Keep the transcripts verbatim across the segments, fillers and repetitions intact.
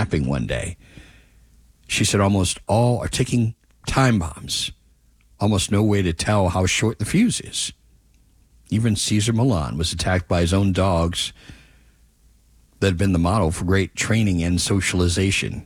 napping one day. She said almost all are ticking time bombs. Almost no way to tell how short the fuse is. Even Cesar Millan was attacked by his own dogs that had been the model for great training and socialization.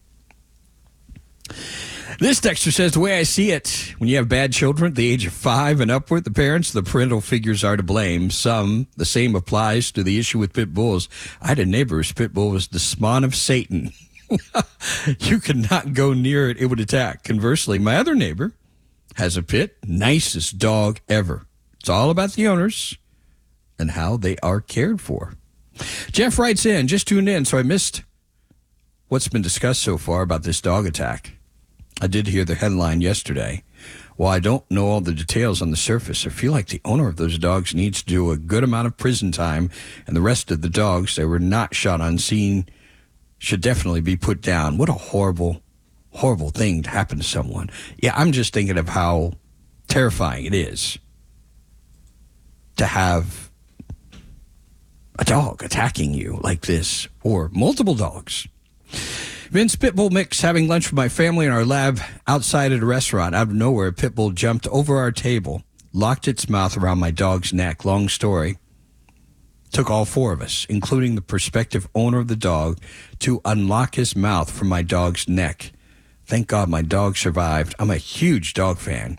This texter says, the way I see it, when you have bad children at the age of five and upward, the parents, the parental figures are to blame. Some, the same applies to the issue with pit bulls. I had a neighbor whose pit bull was the spawn of Satan. You could not go near it. It would attack. Conversely, my other neighbor has a pit, nicest dog ever. It's all about the owners and how they are cared for. Jeff writes in, just tuned in, so I missed what's been discussed so far about this dog attack. I did hear the headline yesterday. While I don't know all the details on the surface, I feel like the owner of those dogs needs to do a good amount of prison time, and the rest of the dogs that were not shot on scene should definitely be put down. What a horrible, horrible thing to happen to someone. Yeah, I'm just thinking of how terrifying it is to have a dog attacking you like this, or multiple dogs. Vince, Pitbull mix, having lunch with my family in our lab outside at a restaurant. Out of nowhere, a Pitbull jumped over our table, locked its mouth around my dog's neck. Long story. Took all four of us, including the prospective owner of the dog, to unlock his mouth from my dog's neck. Thank God my dog survived. I'm a huge dog fan.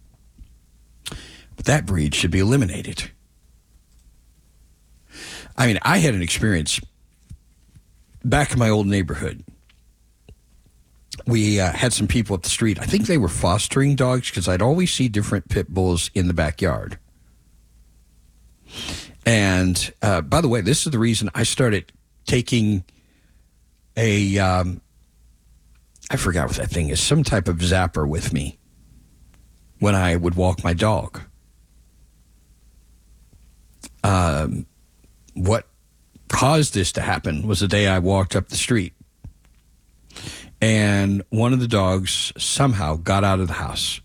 But that breed should be eliminated. I mean, I had an experience back in my old neighborhood. We uh, had some people up the street. I think they were fostering dogs because I'd always see different pit bulls in the backyard. And uh, by the way, this is the reason I started taking a, um, I forgot what that thing is, some type of zapper with me when I would walk my dog. Um, what caused this to happen was the day I walked up the street. And one of the dogs somehow got out of the house.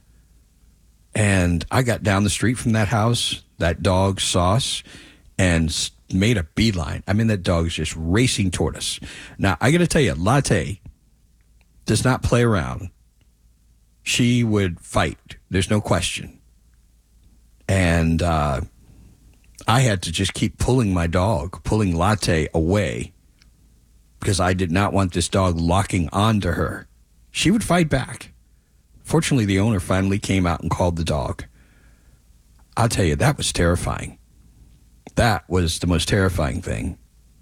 And I got down the street from that house, that dog saw us, and made a beeline. I mean, that dog's just racing toward us. Now, I got to tell you, Latte does not play around. She would fight. There's no question. And uh, I had to just keep pulling my dog, pulling Latte away, because I did not want this dog locking onto her. She would fight back. Fortunately, the owner finally came out and called the dog. I'll tell you, that was terrifying. That was the most terrifying thing.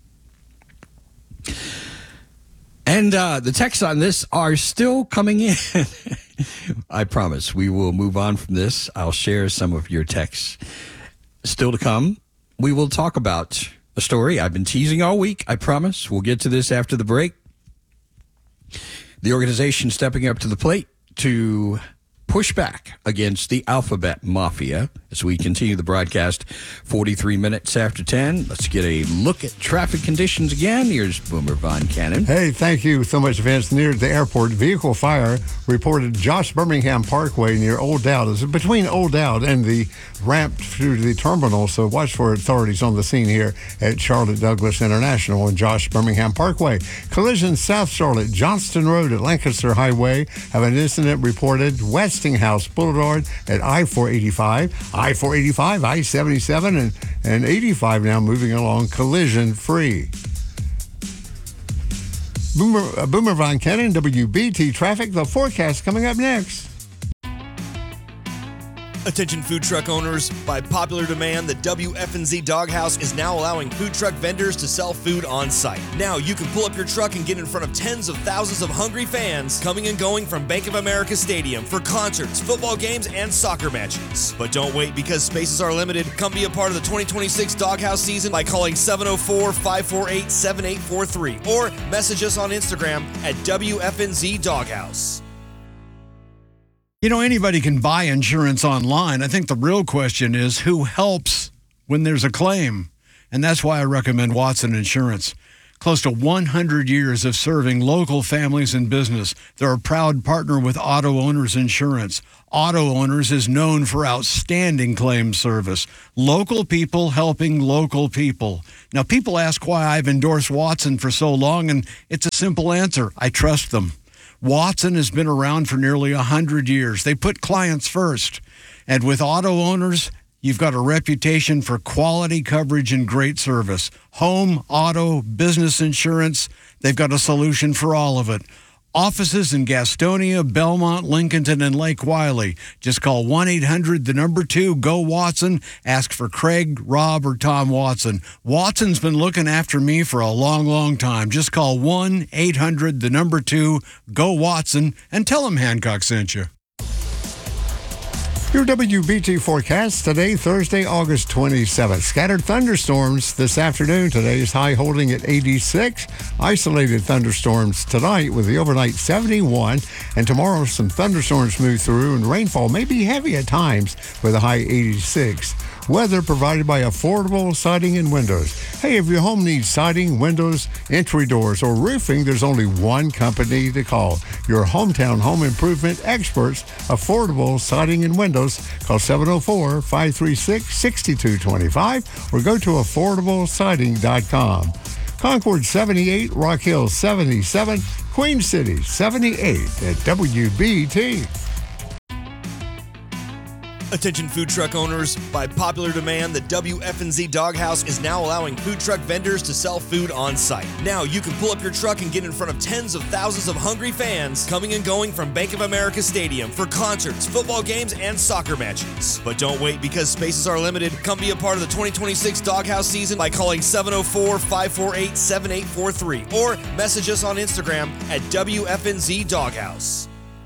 And uh, the texts on this are still coming in. I promise we will move on from this. I'll share some of your texts. Still to come, we will talk about a story I've been teasing all week. I promise. We'll get to this after the break. The organization stepping up to the plate to push back against the Alphabet Mafia as we continue the broadcast forty-three minutes after ten. Let's get a look at traffic conditions again. Here's Boomer Von Cannon. Hey, thank you so much, Vince. Near the airport, vehicle fire reported Josh Birmingham Parkway near Old Dowd. It's between Old Dowd and the ramp through the terminal, so watch for authorities on the scene here at Charlotte Douglas International and Josh Birmingham Parkway. Collision South Charlotte, Johnston Road at Lancaster Highway. Have an incident reported Westinghouse Boulevard at I four eighty-five, I four eighty-five, I seventy-seven, and, and eighty-five now moving along collision free. Boomer, uh, Boomer Von Cannon, W B T Traffic. The forecast coming up next. Attention food truck owners, by popular demand, the W F N Z Doghouse is now allowing food truck vendors to sell food on site. Now you can pull up your truck and get in front of tens of thousands of hungry fans coming and going from Bank of America Stadium for concerts, football games, and soccer matches. But don't wait, because spaces are limited. Come be a part of the twenty twenty-six Doghouse season by calling seven oh four, five four eight, seven eight four three or message us on Instagram at W F N Z Doghouse. You know, anybody can buy insurance online. I think the real question is who helps when there's a claim. And that's why I recommend Watson Insurance. Close to one hundred years of serving local families and business. They're a proud partner with Auto Owners Insurance. Auto Owners is known for outstanding claim service. Local people helping local people. Now, people ask why I've endorsed Watson for so long, and it's a simple answer. I trust them. Watson has been around for nearly one hundred years. They put clients first. And with Auto Owners, you've got a reputation for quality coverage and great service. Home, auto, business insurance, they've got a solution for all of it. Offices in Gastonia, Belmont, Lincolnton, and Lake Wiley. Just call one eight hundred, the number two, go Watson. Ask for Craig, Rob, or Tom Watson. Watson's been looking after me for a long, long time. Just call one eight hundred, the number two, go Watson, and tell them Hancock sent you. Your W B T forecast today, Thursday, August twenty-seventh. Scattered thunderstorms this afternoon. Today's high holding at eighty-six. Isolated thunderstorms tonight with the overnight seventy-one. And tomorrow some thunderstorms move through and rainfall may be heavy at times with a high eighty-six. Weather provided by Affordable Siding and Windows. Hey, if your home needs siding, windows, entry doors, or roofing, there's only one company to call. Your hometown home improvement experts, Affordable Siding and Windows. Call seven oh four, five three six, six two two five or go to affordable siding dot com. Concord seventy-eight, Rock Hill seventy-seven, Queen City seventy-eight at W B T. Attention food truck owners, by popular demand, the W F N Z Doghouse is now allowing food truck vendors to sell food on site. Now you can pull up your truck and get in front of tens of thousands of hungry fans coming and going from Bank of America Stadium for concerts, football games, and soccer matches. But don't wait, because spaces are limited. Come be a part of the twenty twenty-six Doghouse season by calling seven oh four, five four eight, seven eight four three or message us on Instagram at W F N Z Doghouse.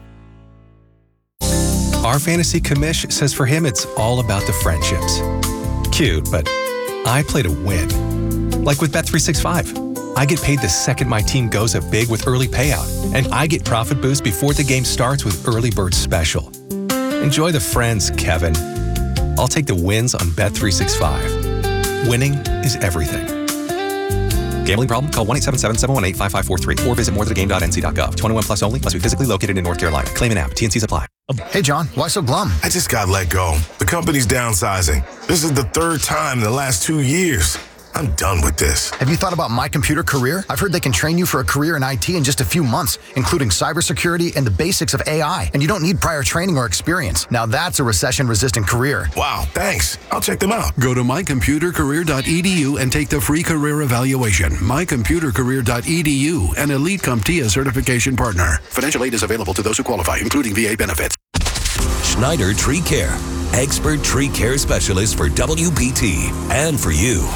Our fantasy commish says for him it's all about the friendships. Cute, but I play to win. Like with Bet three sixty-five. I get paid the second my team goes up big with early payout, and I get profit boost before the game starts with Early Bird Special. Enjoy the friends, Kevin. I'll take the wins on Bet three sixty-five. Winning is everything. Gambling problem? Call one eight seven seven, seven one eight, five five four three or visit more than the game dot n c dot gov. twenty-one plus only. Must be physically located in North Carolina. Claim an app. T N Cs apply. Hey, John, why so glum? I just got let go. The company's downsizing. This is the third time in the last two years. I'm done with this. Have you thought about My Computer Career? I've heard they can train you for a career in I T in just a few months, including cybersecurity and the basics of A I. And you don't need prior training or experience. Now that's a recession-resistant career. Wow, thanks. I'll check them out. Go to my computer career dot e d u and take the free career evaluation. my computer career dot e d u, an Elite CompTIA certification partner. Financial aid is available to those who qualify, including V A benefits. Schneider Tree Care, expert tree care specialist for W B T and for you.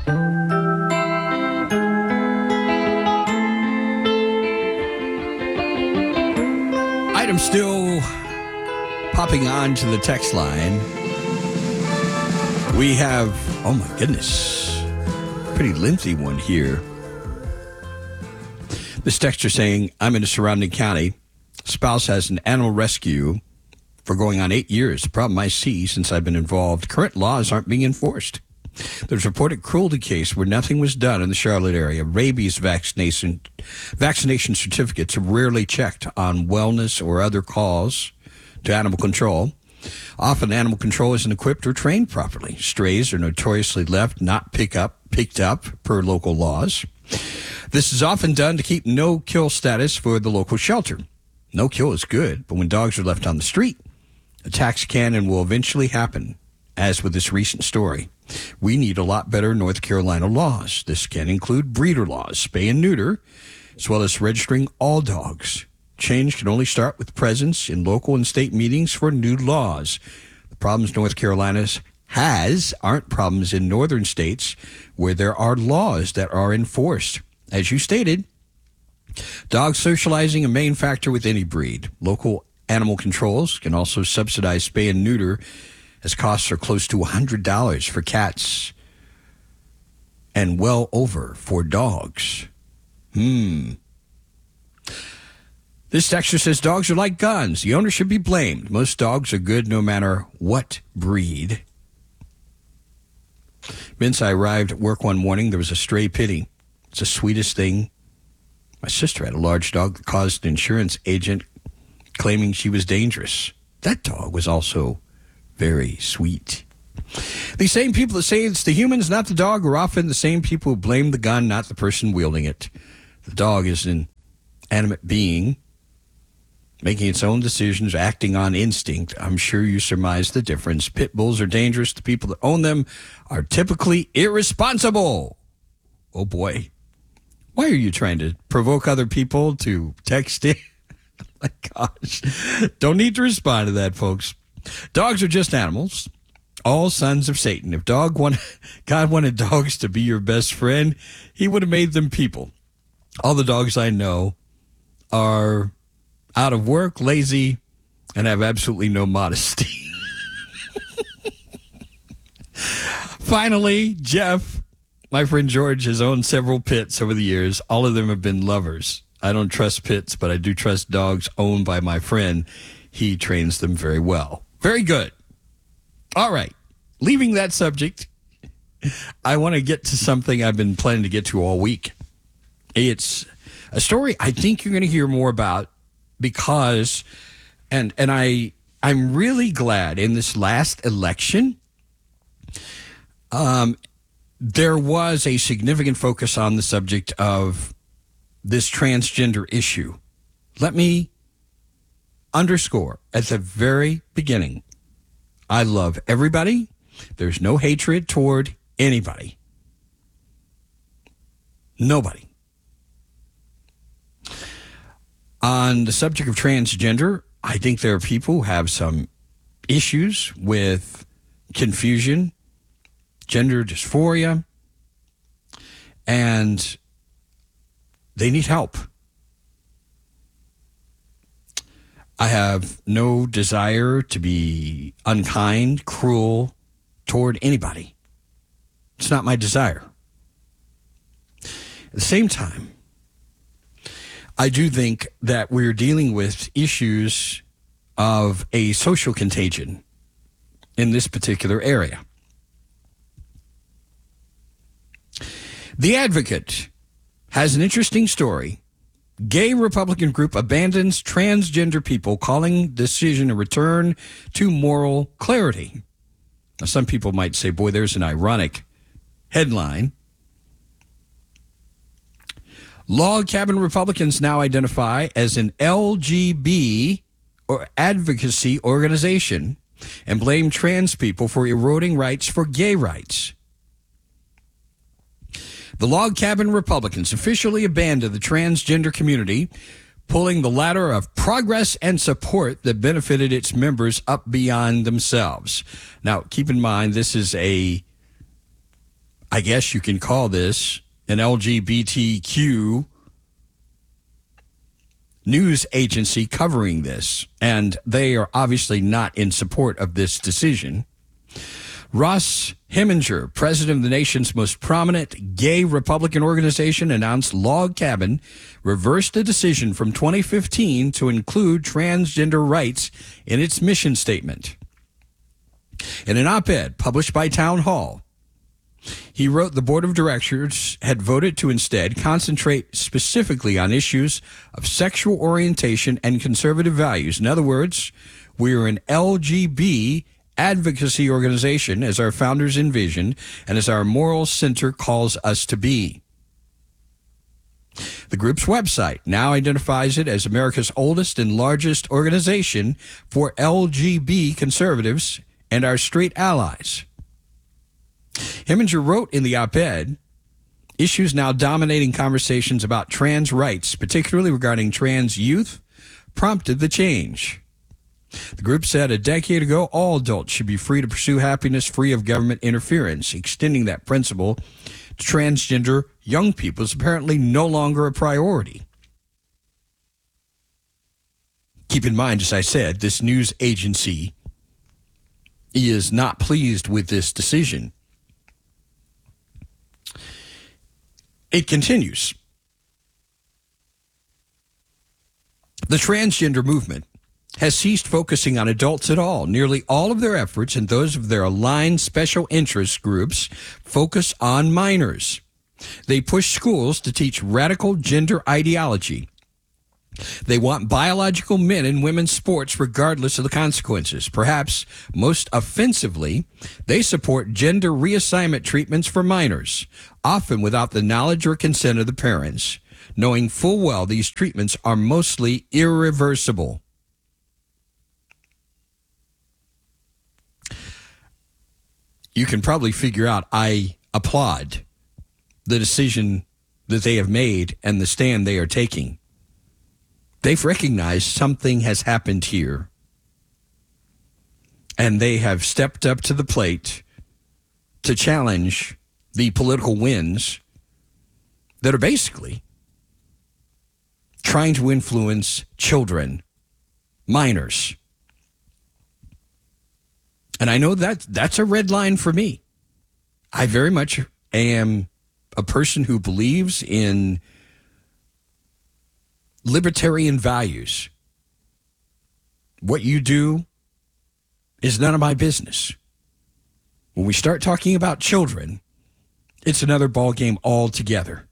Item still popping on to the text line. We have, oh my goodness, pretty lengthy one here. This texter saying, I'm in a surrounding county. Spouse has an animal rescue for going on eight years. The problem I see since I've been involved, current laws aren't being enforced. There's a reported cruelty case where nothing was done in the Charlotte area. Rabies vaccination vaccination certificates are rarely checked on wellness or other calls to animal control. Often animal control isn't equipped or trained properly. Strays are notoriously left not pick up, picked up per local laws. This is often done to keep no-kill status for the local shelter. No-kill is good, but when dogs are left on the street, attacks can and will eventually happen, as with this recent story. We need a lot better North Carolina laws. This can include breeder laws, spay and neuter, as well as registering all dogs. Change can only start with presence in local and state meetings for new laws. The problems North Carolina has aren't problems in northern states where there are laws that are enforced. As you stated, dog socializing a main factor with any breed. Local animal controls can also subsidize spay and neuter, as costs are close to one hundred dollars for cats and well over for dogs. Hmm. This texter says dogs are like guns. The owner should be blamed. Most dogs are good no matter what breed. Since I arrived at work one morning, there was a stray pitty. It's the sweetest thing. My sister had a large dog that caused an insurance agent claiming she was dangerous. That dog was also very sweet. The same people that say it's the humans, not the dog, are often the same people who blame the gun, not the person wielding it. The dog is an animate being, making its own decisions, acting on instinct. I'm sure you surmise the difference. Pit bulls are dangerous. The people that own them are typically irresponsible. Oh, boy. Why are you trying to provoke other people to text in? My gosh. Don't need to respond to that, folks. Dogs are just animals, all sons of Satan. If dog wanted, God wanted dogs to be your best friend, he would have made them people. All the dogs I know are out of work, lazy, and have absolutely no modesty. Finally, Jeff, my friend George, has owned several pits over the years. All of them have been lovers. I don't trust pits, but I do trust dogs owned by my friend. He trains them very well. Very good. All right. Leaving that subject, I want to get to something I've been planning to get to all week. It's a story I think you're going to hear more about because, and and I, I'm really glad in this last election, um, there was a significant focus on the subject of this transgender issue. Let me underscore at the very beginning, I love everybody. There's no hatred toward anybody. Nobody. On the subject of transgender, I think there are people who have some issues with confusion, gender dysphoria, and they need help. I have no desire to be unkind, cruel toward anybody. It's not my desire. At the same time, I do think that we're dealing with issues of a social contagion in this particular area. The Advocate has an interesting story. Gay Republican group abandons transgender people, calling decision a return to moral clarity. Now, some people might say, boy, there's an ironic headline. Log Cabin Republicans now identify as an L G B or advocacy organization and blame trans people for eroding rights for gay rights. The Log Cabin Republicans officially abandoned the transgender community, pulling the ladder of progress and support that benefited its members up beyond themselves. Now, keep in mind, this is a, I guess you can call this an L G B T Q news agency covering this, and they are obviously not in support of this decision. Ross Heminger, president of the nation's most prominent gay Republican organization, announced Log Cabin reversed the decision from twenty fifteen to include transgender rights in its mission statement. In an op-ed published by Town Hall, he wrote the board of directors had voted to instead concentrate specifically on issues of sexual orientation and conservative values. In other words, we are an L G B advocacy organization, as our founders envisioned, and as our moral center calls us to be. The group's website now identifies it as America's oldest and largest organization for L G B conservatives and our straight allies. Heminger wrote in the op-ed, issues now dominating conversations about trans rights, particularly regarding trans youth, prompted the change. The group said a decade ago, all adults should be free to pursue happiness free of government interference. Extending that principle to transgender young people is apparently no longer a priority. Keep in mind, as I said, this news agency is not pleased with this decision. It continues. The transgender movement has ceased focusing on adults at all. Nearly all of their efforts and those of their aligned special interest groups focus on minors. They push schools to teach radical gender ideology. They want biological men in women's sports regardless of the consequences. Perhaps most offensively, they support gender reassignment treatments for minors, often without the knowledge or consent of the parents, knowing full well these treatments are mostly irreversible. You can probably figure out I applaud the decision that they have made and the stand they are taking. They've recognized something has happened here, and they have stepped up to the plate to challenge the political winds that are basically trying to influence children, minors. And I know that that's a red line for me. I very much am a person who believes in libertarian values. What you do is none of my business. When we start talking about children, it's another ballgame altogether.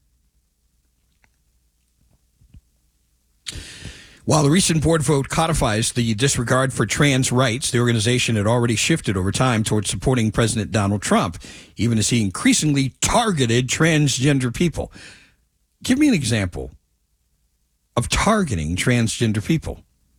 While the recent board vote codifies the disregard for trans rights, the organization had already shifted over time towards supporting President Donald Trump, even as he increasingly targeted transgender people. Give me an example of targeting transgender people.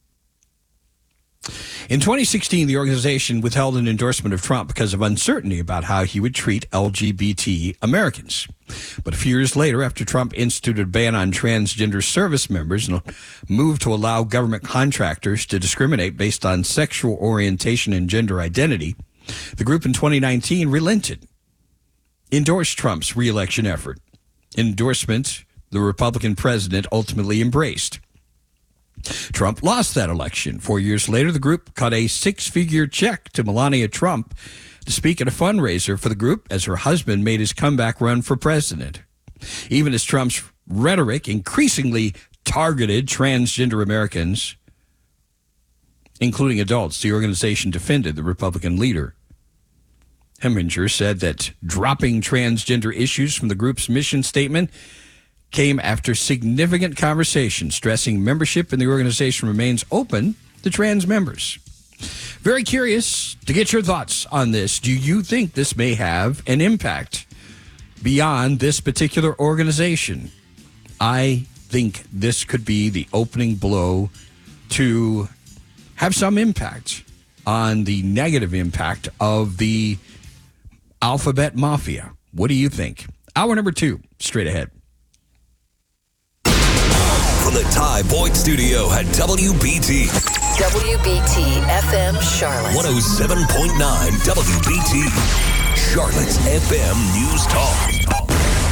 In twenty sixteen, the organization withheld an endorsement of Trump because of uncertainty about how he would treat L G B T Americans. But a few years later, after Trump instituted a ban on transgender service members and moved to allow government contractors to discriminate based on sexual orientation and gender identity, the group in twenty nineteen relented, endorsed Trump's re-election effort. Endorsement the Republican president ultimately embraced. Trump lost that election. Four years later, the group cut a six-figure check to Melania Trump to speak at a fundraiser for the group as her husband made his comeback run for president. Even as Trump's rhetoric increasingly targeted transgender Americans, including adults, the organization defended the Republican leader. Heminger said that dropping transgender issues from the group's mission statement came after significant conversation, stressing membership in the organization remains open to trans members. Very curious to get your thoughts on this. Do you think this may have an impact beyond this particular organization? I think this could be the opening blow to have some impact on the negative impact of the alphabet mafia. What do you think? Hour number two, straight ahead. From the Ty Boyd Studio at W B T. W B T F M Charlotte. one oh seven point nine W B T. Charlotte's F M News Talk.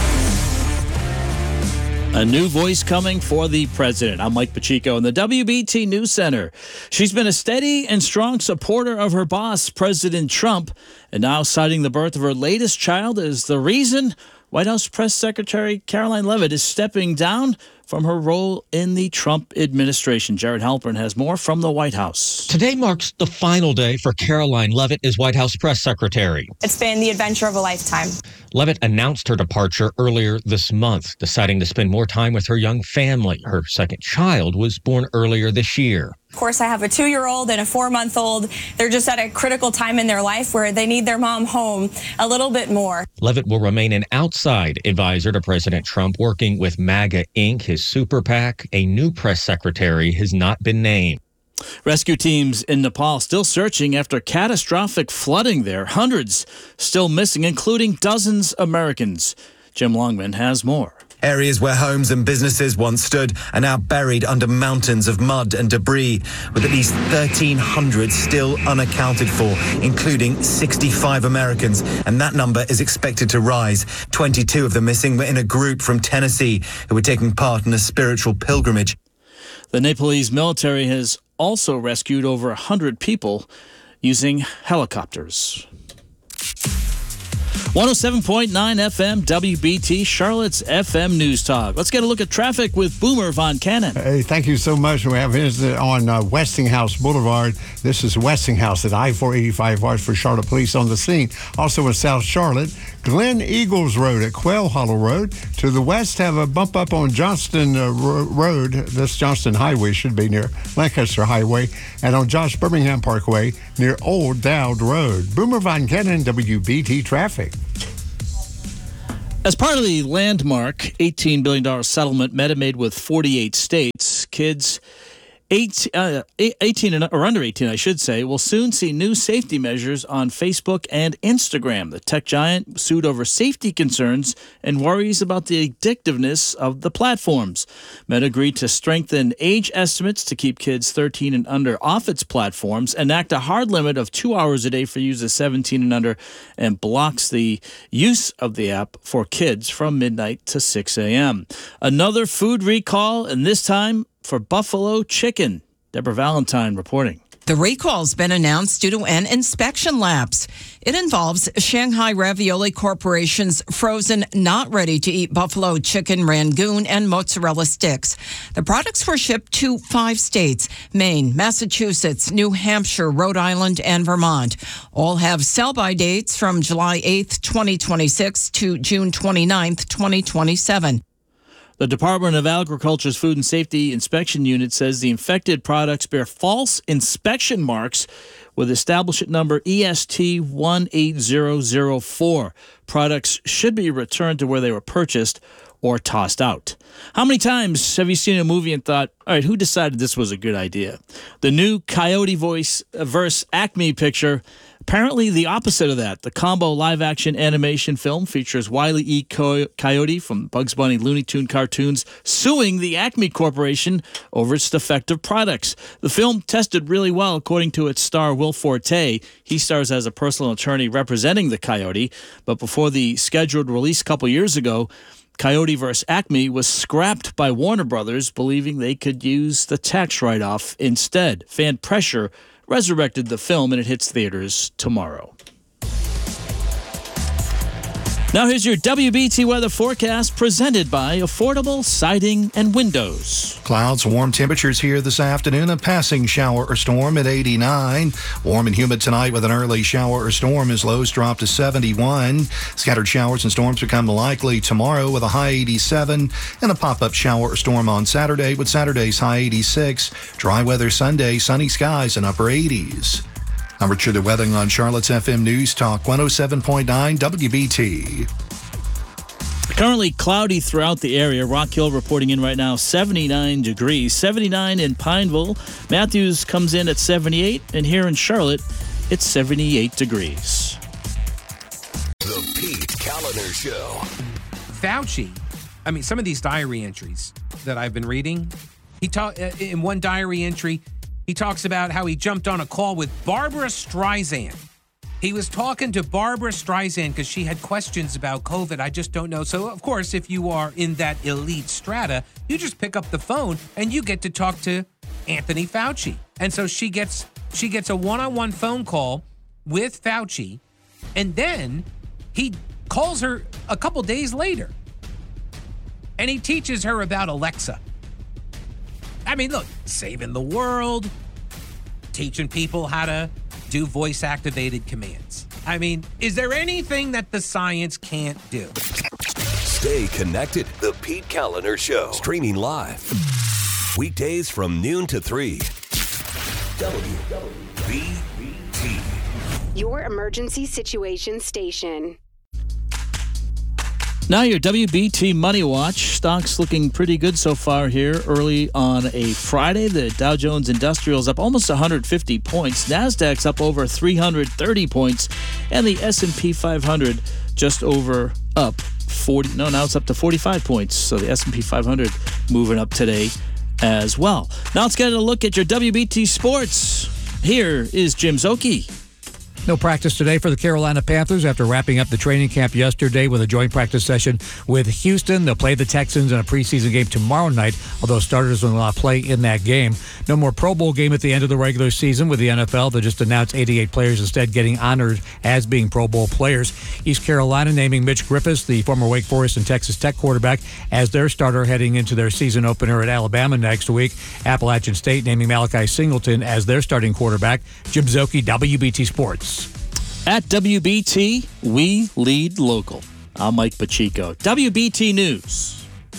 A new voice coming for the president. I'm Mike Pacheco in the W B T News Center. She's been a steady and strong supporter of her boss, President Trump, and now citing the birth of her latest child as the reason White House Press Secretary Karoline Leavitt is stepping down from her role in the Trump administration. Jared Halpern has more from the White House. Today marks the final day for Karoline Leavitt as White House Press Secretary. It's been the adventure of a lifetime. Leavitt announced her departure earlier this month, deciding to spend more time with her young family. Her second child was born earlier this year. Of course, I have a two-year-old and a four-month-old. They're just at a critical time in their life where they need their mom home a little bit more. Leavitt will remain an outside advisor to President Trump, working with MAGA Incorporated, his super PAC. A new press secretary has not been named. Rescue teams in Nepal still searching after catastrophic flooding there. Hundreds still missing, including dozens of Americans. Jim Longman has more. Areas where homes and businesses once stood are now buried under mountains of mud and debris, with at least thirteen hundred still unaccounted for, including sixty-five Americans, and that number is expected to rise. twenty-two of the missing were in a group from Tennessee who were taking part in a spiritual pilgrimage. The Nepalese military has also rescued over one hundred people using helicopters. one oh seven point nine F M W B T, Charlotte's F M News Talk. Let's get a look at traffic with Boomer Von Cannon. Hey, thank you so much. We have incident on uh, Westinghouse Boulevard. This is Westinghouse at I four eighty-five. Watch for Charlotte Police on the scene. Also in South Charlotte, Glen Eagles Road at Quail Hollow Road. To the west, have a bump up on Johnston uh, Ro- Road. This Johnston Highway should be near Lancaster Highway. And on Josh Birmingham Parkway near Old Dowd Road. Boomer Von Cannon, W B T Traffic. As part of the landmark eighteen billion dollars settlement Meta made with forty-eight states, kids eight, uh, eighteen and, or under eighteen, I should say, will soon see new safety measures on Facebook and Instagram. The tech giant sued over safety concerns and worries about the addictiveness of the platforms. Meta agreed to strengthen age estimates to keep kids thirteen and under off its platforms, enact a hard limit of two hours a day for users seventeen and under, and blocks the use of the app for kids from midnight to six a.m. Another food recall, and this time for Buffalo chicken. Deborah Valentine reporting. The recall's been announced due to an inspection lapse. It involves Shanghai Ravioli Corporation's frozen, not ready-to-eat buffalo chicken, rangoon, and mozzarella sticks. The products were shipped to five states: Maine, Massachusetts, New Hampshire, Rhode Island, and Vermont. All have sell-by dates from July eighth, twenty twenty-six to June twenty-ninth, twenty twenty-seven. The Department of Agriculture's Food and Safety Inspection Unit says the infected products bear false inspection marks with establishment number E S T one eight zero zero four. Products should be returned to where they were purchased or tossed out. How many times have you seen a movie and thought, all right, who decided this was a good idea? The new Coyote Voice versus Acme picture, apparently the opposite of that. The combo live-action animation film features Wile E. Coyote from Bugs Bunny Looney Tune cartoons suing the Acme Corporation over its defective products. The film tested really well, according to its star Will Forte. He stars as a personal attorney representing the Coyote, but before the scheduled release a couple years ago, Coyote versus. Acme was scrapped by Warner Brothers, believing they could use the tax write-off instead. Fan pressure resurrected the film, and it hits theaters tomorrow. Now here's your W B T weather forecast presented by Affordable Siding and Windows. Clouds, warm temperatures here this afternoon. A passing shower or storm at eighty-nine. Warm and humid tonight with an early shower or storm as lows drop to seventy-one. Scattered showers and storms become likely tomorrow with a high eighty-seven. And a pop-up shower or storm on Saturday with Saturday's high eighty-six. Dry weather Sunday, sunny skies and upper eighties. I'm Richard the Weather on Charlotte's F M News Talk one oh seven point nine W B T. Currently cloudy throughout the area. Rock Hill reporting in right now, seventy-nine degrees. seventy-nine in Pineville. Matthews comes in at seventy-eight. And here in Charlotte, it's seventy-eight degrees. The Pete Kaliner Show. Fauci, I mean, some of these diary entries that I've been reading, he ta- in one diary entry, he talks about how he jumped on a call with Barbara Streisand. He was talking to Barbara Streisand because she had questions about COVID. I just don't know. So, of course, if you are in that elite strata, you just pick up the phone and you get to talk to Anthony Fauci. And so she gets she gets a one-on-one phone call with Fauci, and then he calls her a couple days later, and he teaches her about Alexa. I mean, look, saving the world, teaching people how to do voice-activated commands. I mean, is there anything that the science can't do? Stay connected. The Pete Kaliner Show. Streaming live. Weekdays from noon to three. W B T. Your emergency situation station. Now your W B T Money Watch. Stocks looking pretty good so far here early on a Friday. The Dow Jones Industrial's up almost one hundred fifty points. NASDAQ's up over three hundred thirty points. And the S and P five hundred just over up forty. No, now it's up to forty-five points. So the S and P five hundred moving up today as well. Now let's get a look at your W B T Sports. Here is Jim Szoke. No practice today for the Carolina Panthers after wrapping up the training camp yesterday with a joint practice session with Houston. They'll play the Texans in a preseason game tomorrow night, although starters will not play in that game. No more Pro Bowl game at the end of the regular season with the N F L. They just announced eighty-eight players instead getting honored as being Pro Bowl players. East Carolina naming Mitch Griffis, the former Wake Forest and Texas Tech quarterback, as their starter heading into their season opener at Alabama next week. Appalachian State naming Malachi Singleton as their starting quarterback. Jim Szoke, W B T Sports. At W B T, we lead local. I'm Mike Pacheco. W B T News.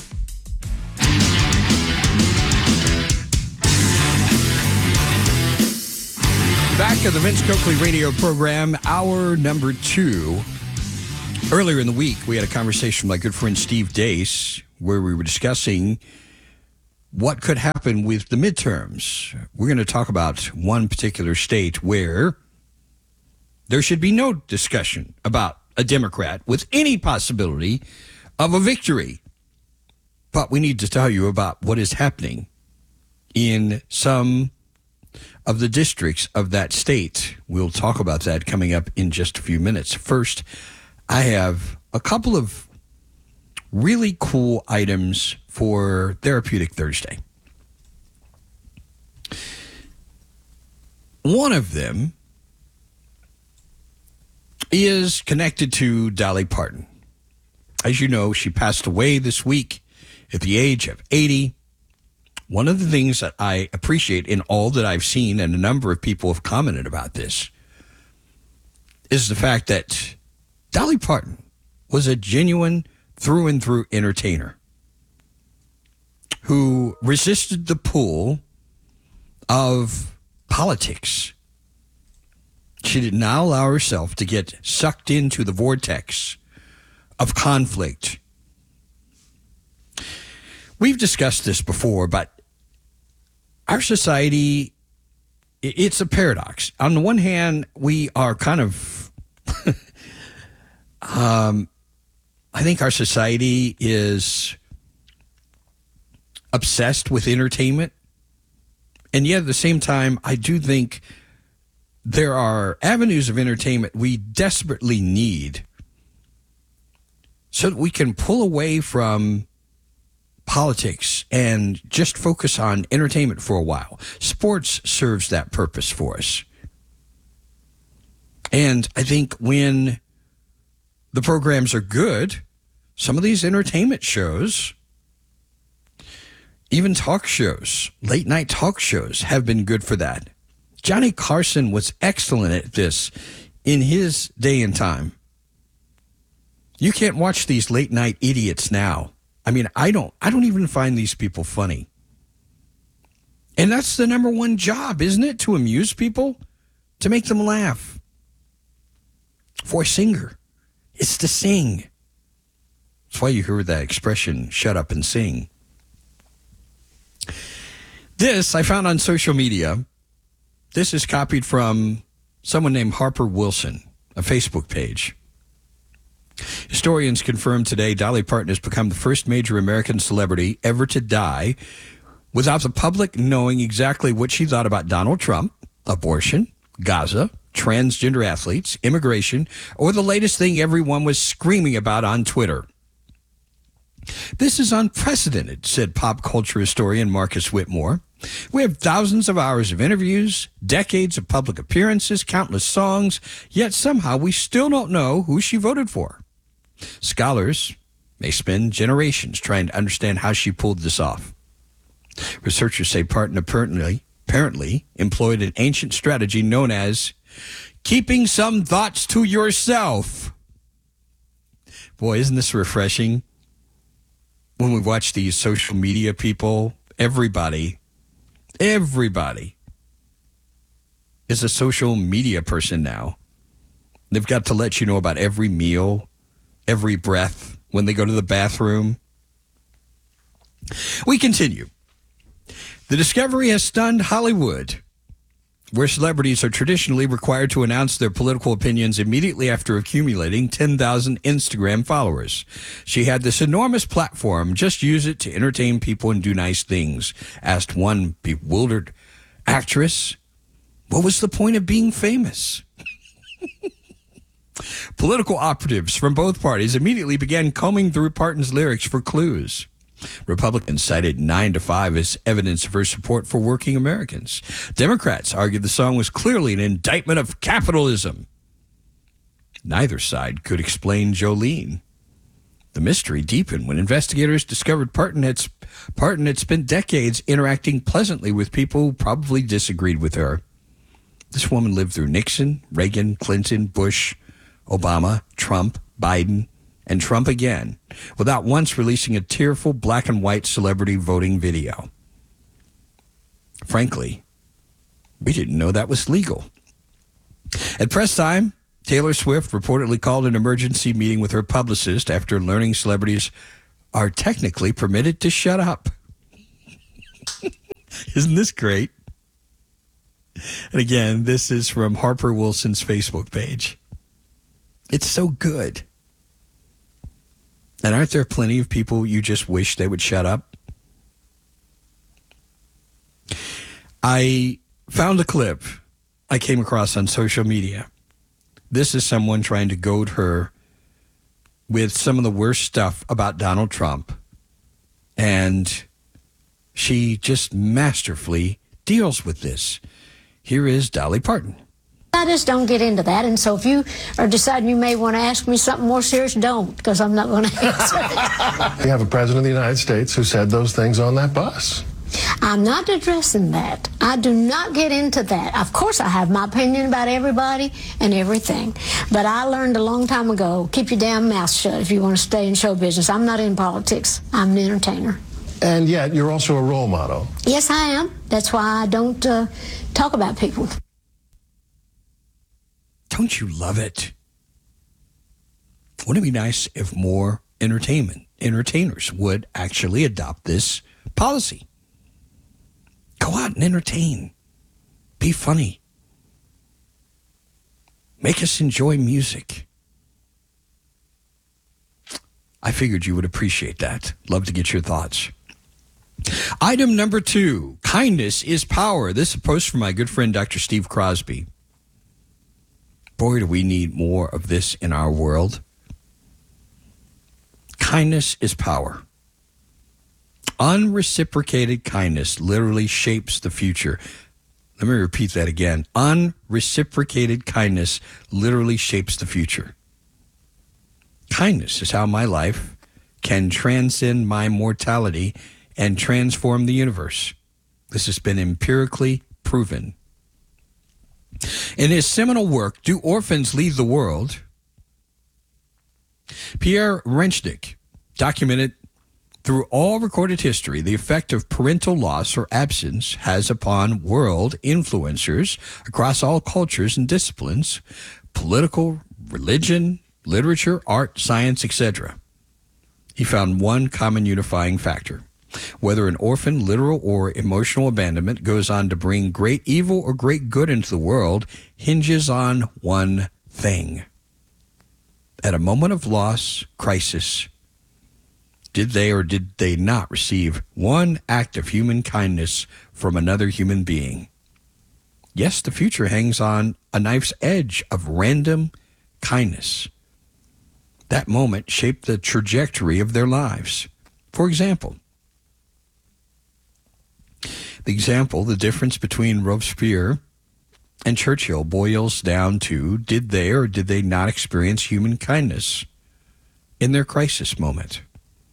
Back to the Vince Coakley radio program, hour number two. Earlier in the week, we had a conversation with my good friend Steve Dace where we were discussing what could happen with the midterms. We're going to talk about one particular state where there should be no discussion about a Democrat with any possibility of a victory. But we need to tell you about what is happening in some of the districts of that state. We'll talk about that coming up in just a few minutes. First, I have a couple of really cool items for Therapeutic Thursday. One of them is connected to Dolly Parton. As you know, she passed away this week at the age of eighty. One of the things that I appreciate in all that I've seen, and a number of people have commented about this, is the fact that Dolly Parton was a genuine through and through entertainer who resisted the pull of politics. She did not allow herself to get sucked into the vortex of conflict. We've discussed this before, but our society, it's a paradox. On the one hand, we are kind of, um, I think our society is obsessed with entertainment. And yet at the same time, I do think there are avenues of entertainment we desperately need so that we can pull away from politics and just focus on entertainment for a while. Sports serves that purpose for us. And I think when the programs are good, some of these entertainment shows, even talk shows, late night talk shows, have been good for that. Johnny Carson was excellent at this in his day and time. You can't watch these late night idiots now. I mean, I don't I don't even find these people funny. And that's the number one job, isn't it? To amuse people, to make them laugh. For a singer, it's to sing. That's why you heard that expression, shut up and sing. This I found on social media. This is copied from someone named Harper Wilson, a Facebook page. Historians confirm today Dolly Parton has become the first major American celebrity ever to die without the public knowing exactly what she thought about Donald Trump, abortion, Gaza, transgender athletes, immigration, or the latest thing everyone was screaming about on Twitter. This is unprecedented, said pop culture historian Marcus Whitmore. We have thousands of hours of interviews, decades of public appearances, countless songs, yet somehow we still don't know who she voted for. Scholars may spend generations trying to understand how she pulled this off. Researchers say Parton apparently, apparently employed an ancient strategy known as keeping some thoughts to yourself. Boy, isn't this refreshing? When we watch these social media people, everybody, everybody is a social media person now. They've got to let you know about every meal, every breath, when they go to the bathroom. We continue. The discovery has stunned Hollywood, where celebrities are traditionally required to announce their political opinions immediately after accumulating ten thousand Instagram followers. She had this enormous platform. Just use it to entertain people and do nice things, asked one bewildered actress. What was the point of being famous? Political operatives from both parties immediately began combing through Parton's lyrics for clues. Republicans cited nine to five as evidence of her support for working Americans. Democrats argued the song was clearly an indictment of capitalism. Neither side could explain Jolene. The mystery deepened when investigators discovered Parton had, Parton had spent decades interacting pleasantly with people who probably disagreed with her. This woman lived through Nixon, Reagan, Clinton, Bush, Obama, Trump, Biden, and Trump again, without once releasing a tearful black and white celebrity voting video. Frankly, we didn't know that was legal. At press time, Taylor Swift reportedly called an emergency meeting with her publicist after learning celebrities are technically permitted to shut up. Isn't this great? And again, this is from Harper Wilson's Facebook page. It's so good. And aren't there plenty of people you just wish they would shut up? I found a clip I came across on social media. This is someone trying to goad her with some of the worst stuff about Donald Trump. And she just masterfully deals with this. Here is Dolly Parton. I just don't get into that. And so if you are deciding you may want to ask me something more serious, don't, because I'm not going to answer it. You have a president of the United States who said those things on that bus. I'm not addressing that. I do not get into that. Of course, I have my opinion about everybody and everything. But I learned a long time ago, keep your damn mouth shut if you want to stay in show business. I'm not in politics. I'm an entertainer. And yet, you're also a role model. Yes, I am. That's why I don't uh, talk about people. Don't you love it? Wouldn't it be nice if more entertainment entertainers would actually adopt this policy? Go out and entertain. Be funny. Make us enjoy music. I figured you would appreciate that. Love to get your thoughts. Item number two, kindness is power. This is a post from my good friend, Doctor Steve Crosby. Boy, do we need more of this in our world. Kindness is power. Unreciprocated kindness literally shapes the future. Let me repeat that again. Unreciprocated kindness literally shapes the future. Kindness is how my life can transcend my mortality and transform the universe. This has been empirically proven. In his seminal work, Do Orphans Lead the World?, Pierre Renchnik documented through all recorded history the effect of parental loss or absence has upon world influencers across all cultures and disciplines, political, religion, literature, art, science, et cetera. He found one common unifying factor. Whether an orphan, literal or emotional abandonment goes on to bring great evil or great good into the world hinges on one thing. At a moment of loss, crisis, did they or did they not receive one act of human kindness from another human being? Yes, the future hangs on a knife's edge of random kindness. That moment shaped the trajectory of their lives. For example, the example, the difference between Robespierre and Churchill boils down to, did they or did they not experience human kindness in their crisis moment?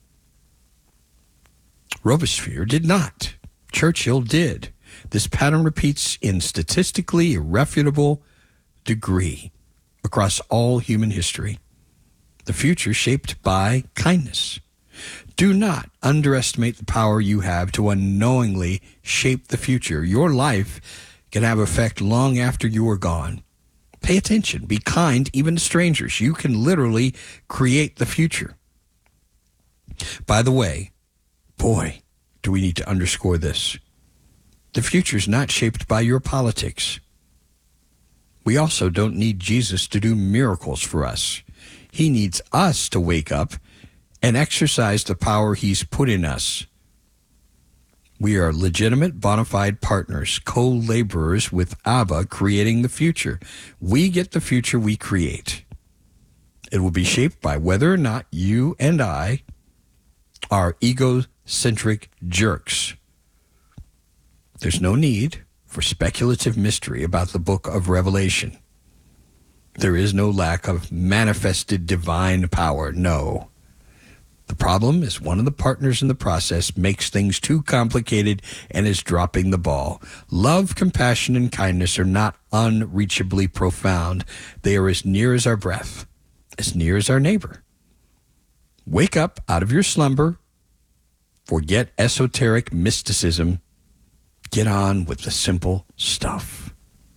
Robespierre did not. Churchill did. This pattern repeats in statistically irrefutable degree across all human history. The future shaped by kindness. Do not underestimate the power you have to unknowingly shape the future. Your life can have effect long after you are gone. Pay attention. Be kind even to strangers. You can literally create the future. By the way, boy, do we need to underscore this. The future is not shaped by your politics. We also don't need Jesus to do miracles for us. He needs us to wake up and exercise the power he's put in us. We are legitimate, bona fide partners, co-laborers with Abba creating the future. We get the future we create. It will be shaped by whether or not you and I are egocentric jerks. There's no need for speculative mystery about the book of Revelation. There is no lack of manifested divine power, no. The problem is one of the partners in the process makes things too complicated and is dropping the ball. Love, compassion, and kindness are not unreachably profound. They are as near as our breath, as near as our neighbor. Wake up out of your slumber. Forget esoteric mysticism. Get on with the simple stuff.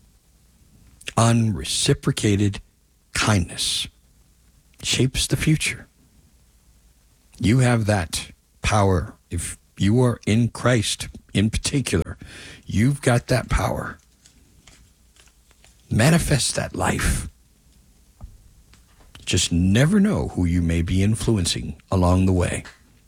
Unreciprocated kindness shapes the future. You have that power. If you are in Christ in particular, you've got that power. Manifest that life. Just never know who you may be influencing along the way.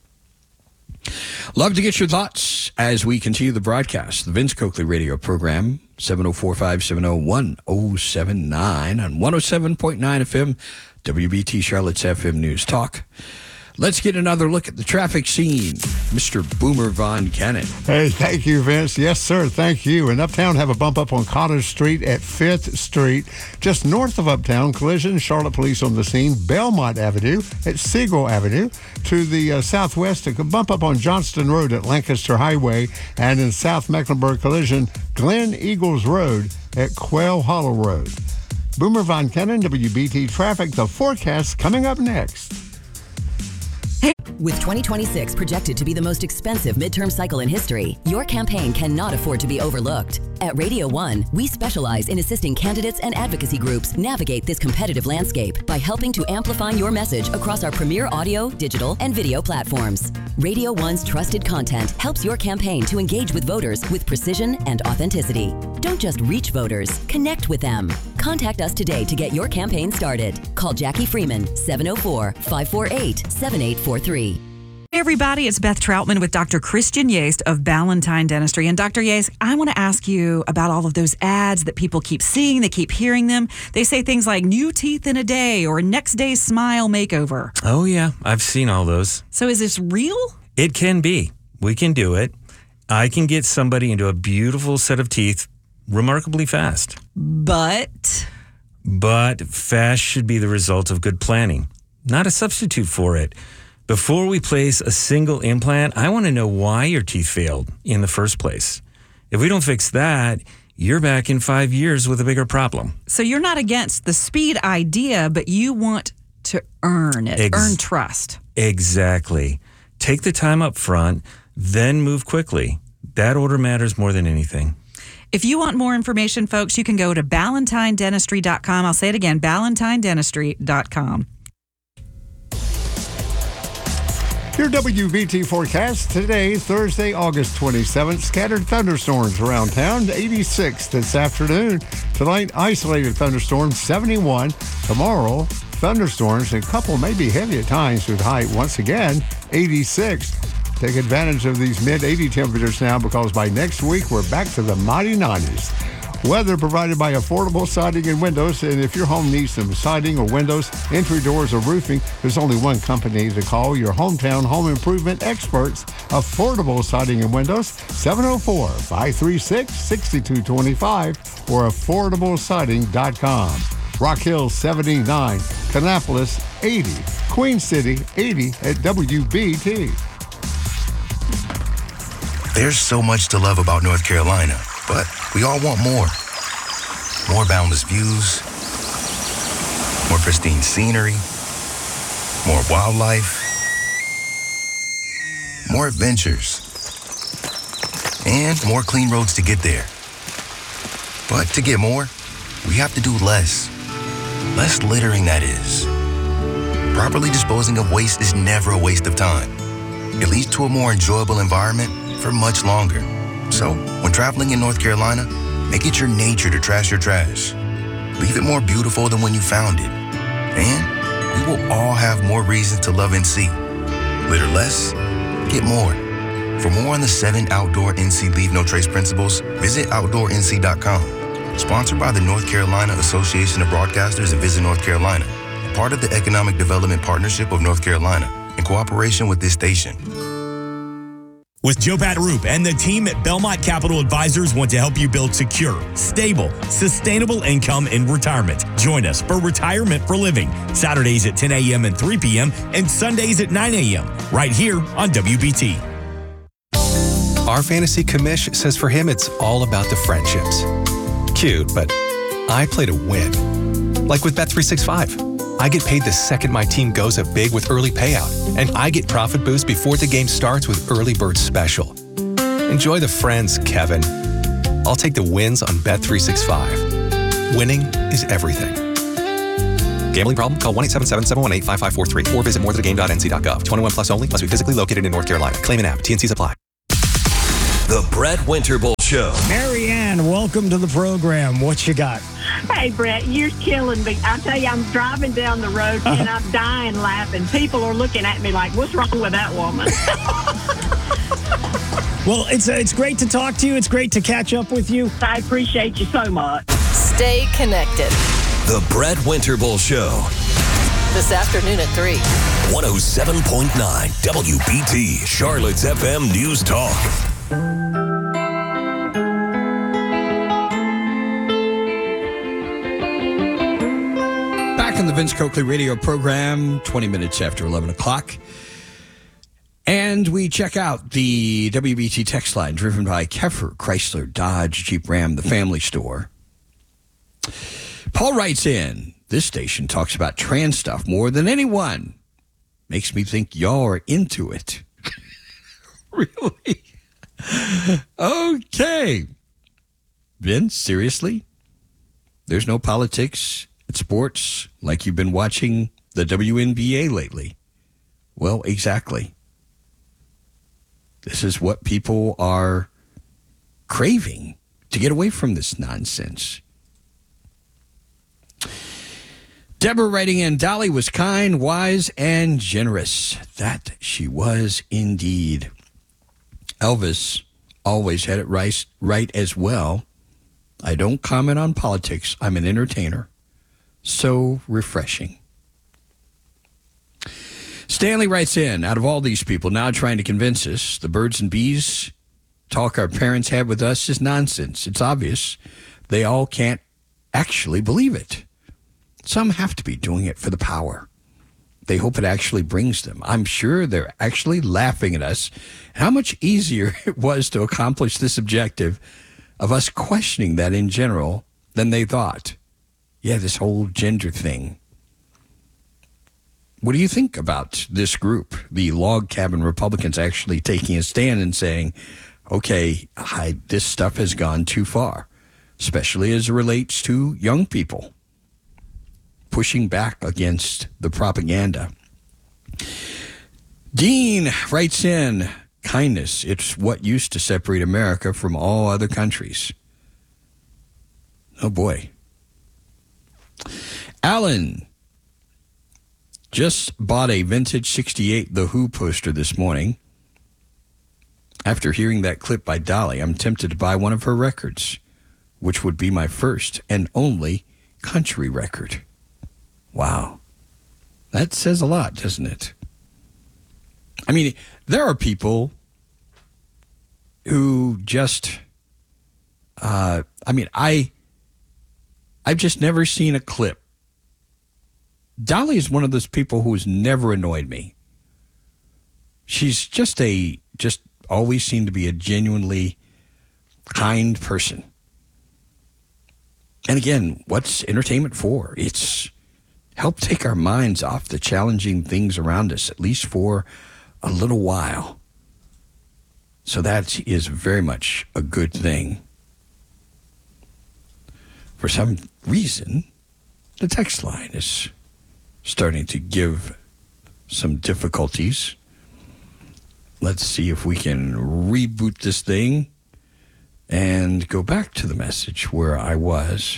Love to get your thoughts as we continue the broadcast. The Vince Coakley radio program, seven oh four, five seven oh, one oh seven nine on one oh seven point nine F M, W B T Charlotte's F M News Talk. Let's get another look at the traffic scene. Mister Boomer Von Cannon. Hey, thank you, Vince. Yes, sir. Thank you. And Uptown have a bump up on Cottage Street at fifth Street. Just north of Uptown, collision, Charlotte police on the scene. Belmont Avenue at Siegel Avenue. To the uh, southwest, a bump up on Johnston Road at Lancaster Highway. And in South Mecklenburg, collision, Glen Eagles Road at Quail Hollow Road. Boomer Von Cannon, W B T Traffic. The forecast coming up next. With twenty twenty-six projected to be the most expensive midterm cycle in history, your campaign cannot afford to be overlooked. At Radio One, we specialize in assisting candidates and advocacy groups navigate this competitive landscape by helping to amplify your message across our premier audio, digital, and video platforms. Radio One's trusted content helps your campaign to engage with voters with precision and authenticity. Don't just reach voters, connect with them. Contact us today to get your campaign started. Call Jackie Freeman, seven oh four, five four eight, seven eight four three. Hey everybody, it's Beth Troutman with Doctor Christian Yates of Ballantine Dentistry. And Doctor Yates, I want to ask you about all of those ads that people keep seeing, they keep hearing them. They say things like new teeth in a day or next day smile makeover. Oh yeah, I've seen all those. So is this real? It can be. We can do it. I can get somebody into a beautiful set of teeth remarkably fast. But? But fast should be the result of good planning, not a substitute for it. Before we place a single implant, I want to know why your teeth failed in the first place. If we don't fix that, you're back in five years with a bigger problem. So you're not against the speed idea, but you want to earn it, Ex- earn trust. Exactly. Take the time up front, then move quickly. That order matters more than anything. If you want more information, folks, you can go to ballantine dentistry dot com. I'll say it again, ballantine dentistry dot com. Your W B T forecast today, Thursday, August twenty-seventh. Scattered thunderstorms around town, eighty-six this afternoon. Tonight, isolated thunderstorms, seventy-one. Tomorrow, thunderstorms, a couple maybe heavy at times with height once again, eighty-six. Take advantage of these mid eighty temperatures now because by next week, we're back to the mighty nineties. Weather provided by Affordable Siding and Windows. And if your home needs some siding or windows, entry doors, or roofing, there's only one company to call, your hometown home improvement experts, Affordable Siding and Windows, seven oh four, five three six, six two two five or affordable siding dot com. Rock Hill seventy-nine, Kannapolis eighty, Queen City eighty at W B T. There's so much to love about North Carolina, but we all want more. More boundless views, more pristine scenery, more wildlife, more adventures, and more clean roads to get there. But to get more, we have to do less. Less littering, that is. Properly disposing of waste is never a waste of time. It leads to a more enjoyable environment for much longer. So, when traveling in North Carolina, make it your nature to trash your trash. Leave it more beautiful than when you found it. And we will all have more reasons to love N C. Litter less, get more. For more on the seven outdoor N C Leave No Trace principles, visit outdoor N C dot com. Sponsored by the North Carolina Association of Broadcasters and Visit North Carolina. Part of the Economic Development Partnership of North Carolina, in cooperation with this station. With Joe Pat Roop and the team at Belmont Capital Advisors want to help you build secure, stable, sustainable income in retirement. Join us for Retirement for Living, Saturdays at ten a.m. and three p.m. and Sundays at nine a.m. right here on W B T. Our fantasy commish says for him it's all about the friendships. Cute, but I play to win. Like with Bet three sixty-five. I get paid the second my team goes up big with early payout, and I get profit boost before the game starts with Early Bird Special. Enjoy the friends, Kevin. I'll take the wins on Bet three sixty-five. Winning is everything. Gambling problem? Call one eight seven seven, seven one eight, five five four three or visit more than the game dot n c dot gov. twenty-one plus only. Must be physically located in North Carolina. Claim an app. T N Cs apply. The Brett Winterble Show. Mary Ann, welcome to the program. What you got? Hey, Brett, you're killing me. I tell you, I'm driving down the road and I'm dying laughing. People are looking at me like, what's wrong with that woman? Well, it's uh, it's great to talk to you. It's great to catch up with you. I appreciate you so much. Stay connected. The Brett Winterble Show. This afternoon at three. one oh seven point nine W B T, Charlotte's F M News Talk. Back in the Vince Coakley radio program, twenty minutes after eleven o'clock. And we check out the W B T text line driven by Keffer, Chrysler, Dodge, Jeep, Ram, the family store. Paul writes in, this station talks about trans stuff more than anyone. Makes me think y'all are into it. Really? Okay. Vince, seriously? There's no politics at sports like you've been watching the W N B A lately. Well, exactly. This is what people are craving to get away from this nonsense. Deborah writing in, Dolly was kind, wise, and generous. That she was indeed. Elvis always had it right, right as well. I don't comment on politics. I'm an entertainer. So refreshing. Stanley writes in, out of all these people now trying to convince us the birds and bees talk our parents had with us is nonsense. It's obvious they all can't actually believe it. Some have to be doing it for the power. They hope it actually brings them. I'm sure they're actually laughing at us. How much easier it was to accomplish this objective of us questioning that in general than they thought. Yeah, this whole gender thing. What do you think about this group, the log cabin Republicans, actually taking a stand and saying, okay, I, this stuff has gone too far, especially as it relates to young people, pushing back against the propaganda. Dean writes in, kindness, it's what used to separate America from all other countries. Oh, boy. Alan just bought a vintage sixty-eight The Who poster this morning. After hearing that clip by Dolly, I'm tempted to buy one of her records, which would be my first and only country record. Wow. That says a lot, doesn't it? I mean, there are people who just, uh, I mean, I, I've just never seen a clip. Dolly is one of those people who has never annoyed me. She's just a, just always seemed to be a genuinely kind person. And again, what's entertainment for? It's help take our minds off the challenging things around us, at least for a little while. So that is very much a good thing. For some reason, the text line is starting to give some difficulties. Let's see if we can reboot this thing and go back to the message where I was.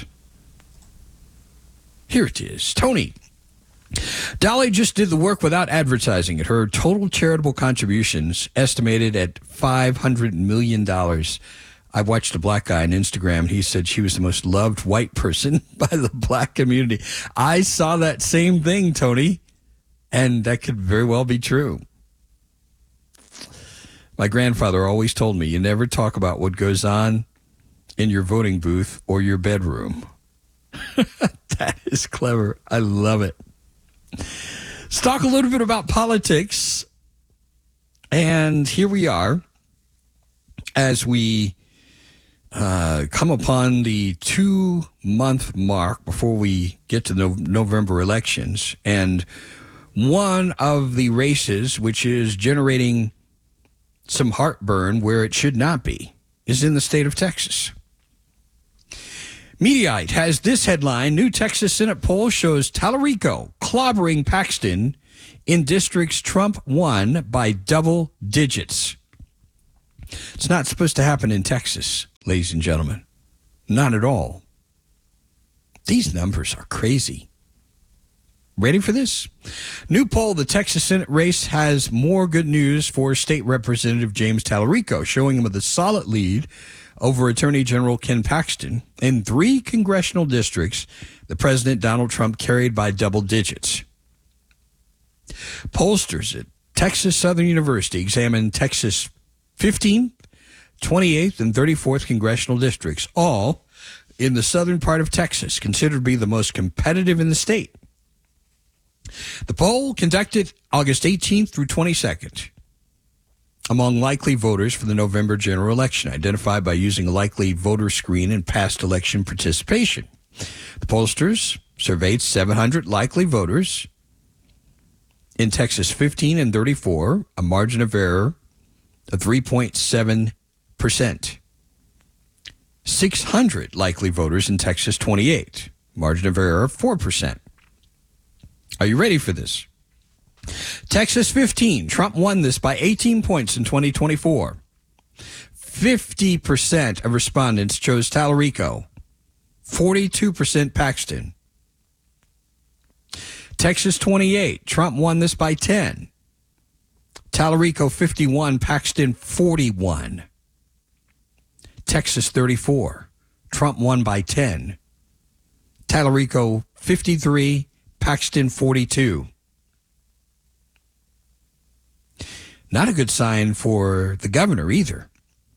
Here it is. Tony. Dolly just did the work without advertising it. Her total charitable contributions estimated at five hundred million dollars. I watched a black guy on Instagram, and he said she was the most loved white person by the black community. I saw that same thing, Tony, and that could very well be true. My grandfather always told me, you never talk about what goes on in your voting booth or your bedroom. That is clever. I love it. Let's talk a little bit about politics. And here we are as we uh, come upon the two-month mark before we get to the November elections. And one of the races, which is generating some heartburn where it should not be, is in the state of Texas. Mediaite has this headline: New Texas Senate poll shows Tallarico clobbering Paxton in districts Trump won by double digits. It's not supposed to happen in Texas, ladies and gentlemen. Not at all. These numbers are crazy. Ready for this? New poll, the Texas Senate race has more good news for State Representative James Tallarico, showing him with a solid lead over Attorney General Ken Paxton. In three congressional districts, the President Donald Trump carried by double digits. Pollsters at Texas Southern University examined Texas' fifteenth, twenty-eighth, and thirty-fourth congressional districts, all in the southern part of Texas, considered to be the most competitive in the state. The poll, conducted August eighteenth through twenty-second, among likely voters for the November general election, identified by using a likely voter screen and past election participation. The pollsters surveyed seven hundred likely voters in Texas fifteen and thirty-four, a margin of error of three point seven percent. six hundred likely voters in Texas twenty-eight, margin of error of four percent. Are you ready for this? Texas fifteen, Trump won this by eighteen points in twenty twenty-four. fifty percent of respondents chose Tallarico, forty-two percent Paxton. Texas twenty-eight, Trump won this by ten. Tallarico fifty-one, Paxton forty-one. Texas thirty-four, Trump won by ten. Tallarico fifty-three, Paxton forty-two. Not a good sign for the governor either.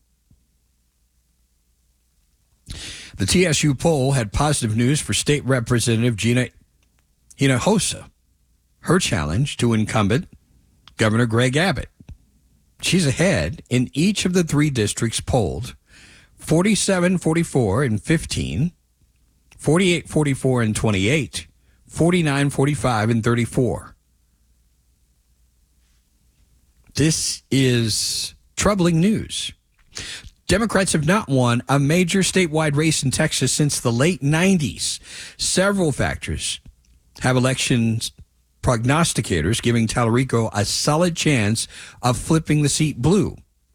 The T S U poll had positive news for State Representative Gina Hinojosa, her challenge to incumbent Governor Greg Abbott. She's ahead in each of the three districts polled: forty-seven forty-four and fifteen, forty-eight forty-four and twenty-eight, forty-nine forty-five and thirty-four. This is troubling news. Democrats have not won a major statewide race in Texas since the late nineties. Several factors have elections prognosticators giving Tallarico a solid chance of flipping the seat blue.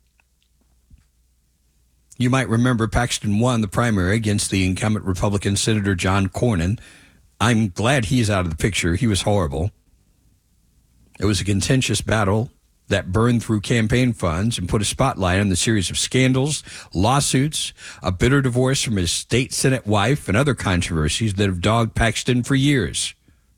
You might remember Paxton won the primary against the incumbent Republican Senator John Cornyn. I'm glad he's out of the picture. He was horrible. It was a contentious battle that burned through campaign funds and put a spotlight on the series of scandals, lawsuits, a bitter divorce from his state Senate wife, and other controversies that have dogged Paxton for years.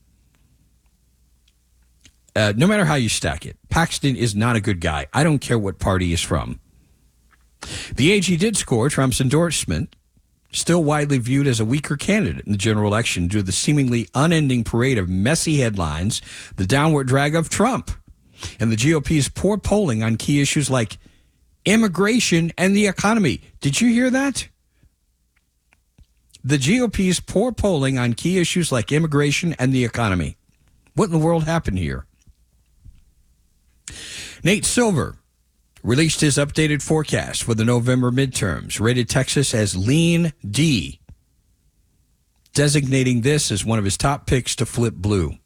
Uh, no matter how you stack it, Paxton is not a good guy. I don't care what party he's from. The A G did score Trump's endorsement, still widely viewed as a weaker candidate in the general election due to the seemingly unending parade of messy headlines, the downward drag of Trump, and the G O P's poor polling on key issues like immigration and the economy. Did you hear that? The G O P's poor polling on key issues like immigration and the economy. What in the world happened here? Nate Silver released his updated forecast for the November midterms, rated Texas as lean D, designating this as one of his top picks to flip blue.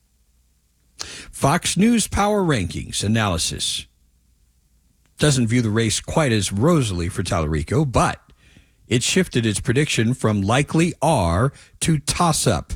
Fox News Power Rankings analysis doesn't view the race quite as rosily for Tallarico, but it shifted its prediction from likely R to toss-up.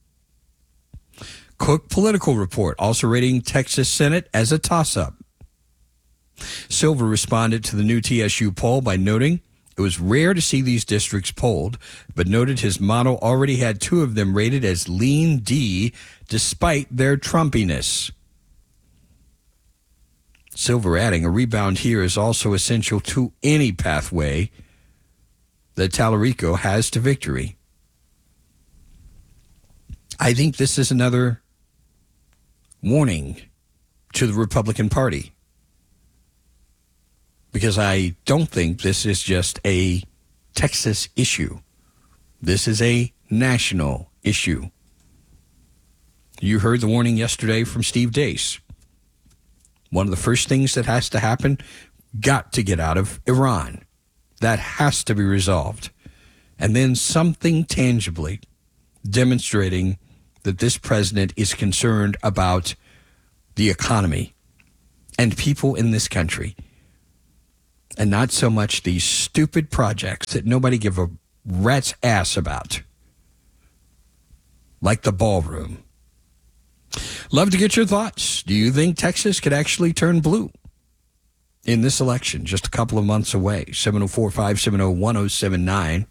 Cook Political Report also rating Texas Senate as a toss-up. Silver responded to the new T S U poll by noting it was rare to see these districts polled, but noted his model already had two of them rated as lean D despite their Trumpiness. Silver adding, a rebound here is also essential to any pathway that Tallarico has to victory. I think this is another warning to the Republican Party, because I don't think this is just a Texas issue. This is a national issue. You heard the warning yesterday from Steve Deace. One of the first things that has to happen, got to get out of Iran. That has to be resolved. And then something tangibly demonstrating that this president is concerned about the economy and people in this country, and not so much these stupid projects that nobody give a rat's ass about, like the ballroom. Love to get your thoughts. Do you think Texas could actually turn blue in this election, just a couple of months away? seven oh four, five seven oh, one oh seven nine.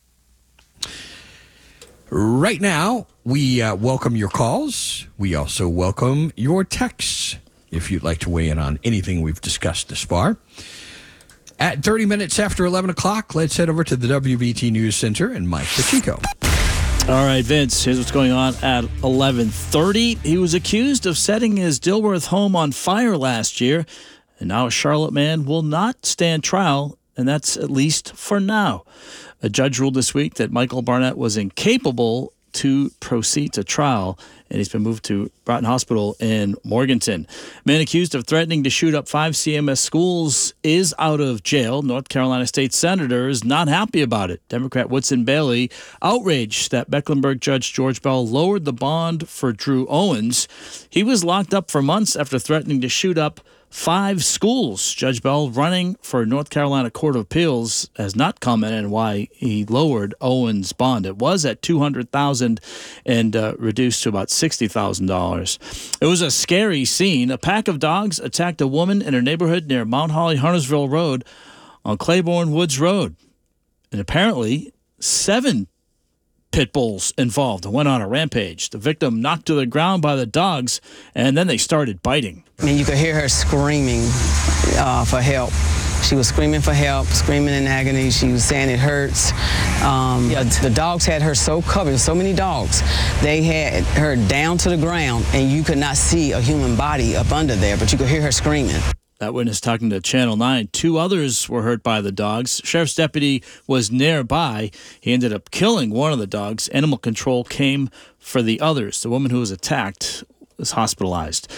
Right now, we uh, welcome your calls. We also welcome your texts, if you'd like to weigh in on anything we've discussed this far. At thirty minutes after eleven o'clock, let's head over to the W B T News Center and Mike Pacheco. All right, Vince, here's what's going on at eleven thirty. He was accused of setting his Dilworth home on fire last year, and now a Charlotte man will not stand trial, and that's at least for now. A judge ruled this week that Michael Barnett was incapable to proceed to trial, and he's been moved to Broughton Hospital in Morganton. Man accused of threatening to shoot up five C M S schools is out of jail. North Carolina State Senator is not happy about it. Democrat Woodson Bailey outraged that Mecklenburg Judge George Bell lowered the bond for Drew Owens. He was locked up for months after threatening to shoot up five schools. Judge Bell, running for North Carolina Court of Appeals, has not commented on why he lowered Owens' bond. It was at two hundred thousand dollars and uh, reduced to about sixty thousand dollars. It was a scary scene. A pack of dogs attacked a woman in her neighborhood near Mount Holly Huntersville Road on Claiborne Woods Road. And apparently, seven pit bulls involved and went on a rampage. The victim knocked to the ground by the dogs, and then they started biting. I mean, you could hear her screaming uh, for help. She was screaming for help, screaming in agony. She was saying it hurts. Um, yeah, the dogs had her so covered, so many dogs. They had her down to the ground, and you could not see a human body up under there, but you could hear her screaming. That witness talking to Channel nine. Two others were hurt by the dogs. Sheriff's deputy was nearby. He ended up killing one of the dogs. Animal control came for the others. The woman who was attacked was hospitalized.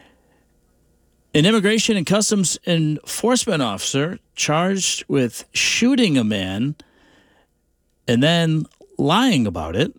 An immigration and customs enforcement officer charged with shooting a man and then lying about it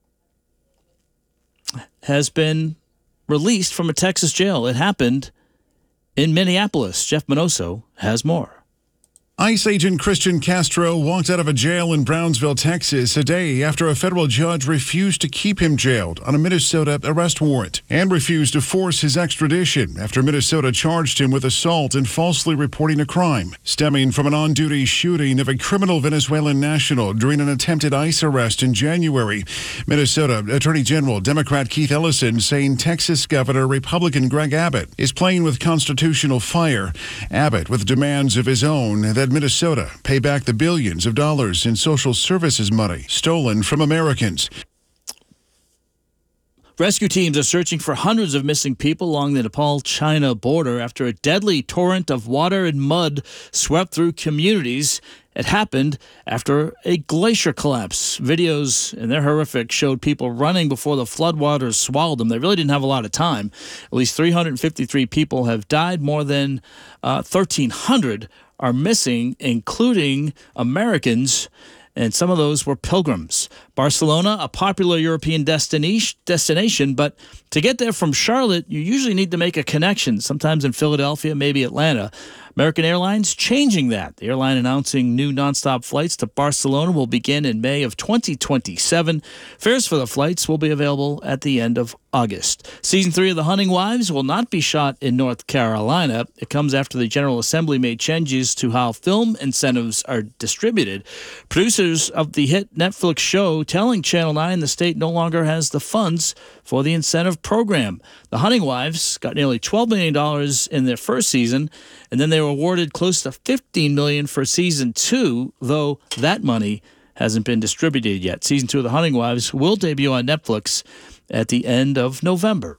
has been released from a Texas jail. It happened in Minneapolis. Jeff Minoso has more. ICE agent Christian Castro walked out of a jail in Brownsville, Texas, a day after a federal judge refused to keep him jailed on a Minnesota arrest warrant and refused to force his extradition after Minnesota charged him with assault and falsely reporting a crime stemming from an on-duty shooting of a criminal Venezuelan national during an attempted ICE arrest in January. Minnesota Attorney General Democrat Keith Ellison saying Texas Governor Republican Greg Abbott is playing with constitutional fire. Abbott with demands of his own that Minnesota pay back the billions of dollars in social services money stolen from Americans. Rescue teams are searching for hundreds of missing people along the Nepal-China border after a deadly torrent of water and mud swept through communities. It happened after a glacier collapse. Videos, and they're horrific, showed people running before the floodwaters swallowed them. They really didn't have a lot of time. At least three hundred fifty-three people have died. More than uh, thirteen hundred are missing, including Americans, and some of those were pilgrims. Barcelona, a popular European destination, destination, but to get there from Charlotte, you usually need to make a connection, sometimes in Philadelphia, maybe Atlanta. American Airlines changing that. The airline announcing new nonstop flights to Barcelona will begin in May of twenty twenty-seven. Fares for the flights will be available at the end of August. Season three of The Hunting Wives will not be shot in North Carolina. It comes after the General Assembly made changes to how film incentives are distributed. Producers of the hit Netflix show show telling Channel nine the state no longer has the funds for the incentive program. The Hunting Wives got nearly twelve million dollars in their first season, and then they were awarded close to fifteen million dollars for season two, though that money hasn't been distributed yet. Season two of The Hunting Wives will debut on Netflix at the end of November.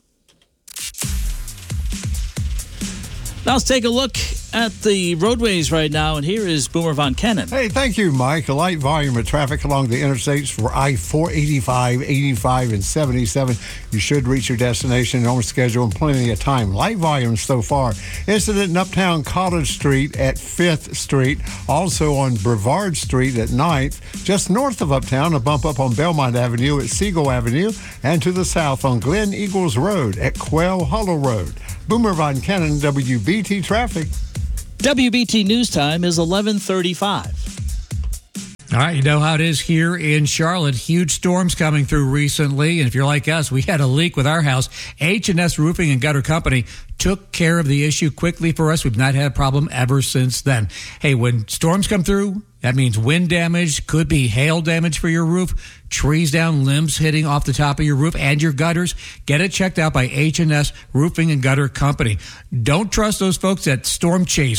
Now let's take a look at the roadways right now, and here is Boomer Von Kennen. Hey, thank you, Mike. A light volume of traffic along the interstates for I four eighty-five, eighty-five, and seventy-seven. You should reach your destination on schedule in plenty of time. Light volume so far. Incident in Uptown College Street at fifth Street. Also on Brevard Street at ninth. Just north of Uptown, a bump up on Belmont Avenue at Siegel Avenue. And to the south on Glen Eagles Road at Quail Hollow Road. Boomer Von Kennen, W B T Traffic. W B T News Time is eleven thirty-five. All right, you know how it is here in Charlotte. Huge storms coming through recently, and if you're like us, we had a leak with our house. H and S Roofing and Gutter Company took care of the issue quickly for us. We've not had a problem ever since then. Hey, when storms come through, that means wind damage, could be hail damage for your roof, trees down, limbs hitting off the top of your roof and your gutters. Get it checked out by H and S Roofing and Gutter Company. Don't trust those folks at Storm Chase